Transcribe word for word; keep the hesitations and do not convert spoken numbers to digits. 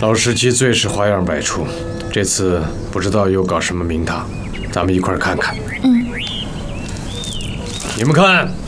老十七最是花样百出，这次不知道又搞什么名堂，咱们一块儿看看。 嗯。 你们看，